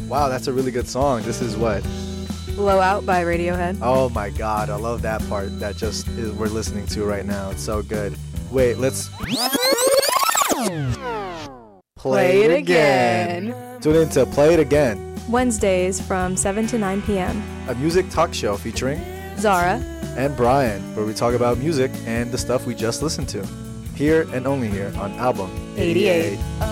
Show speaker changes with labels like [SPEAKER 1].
[SPEAKER 1] Wow, that's a really good song. This is what?
[SPEAKER 2] Blow Out by Radiohead.
[SPEAKER 1] Oh my god, I love that part that we're listening to right now. It's so good. Wait, let's play it again. Tune in to Play It Again.
[SPEAKER 2] Wednesdays from 7 to 9 p.m.
[SPEAKER 1] A music talk show featuring
[SPEAKER 2] Zara
[SPEAKER 1] and Brian, where we talk about music and the stuff we just listened to. Here and only here on Album 88.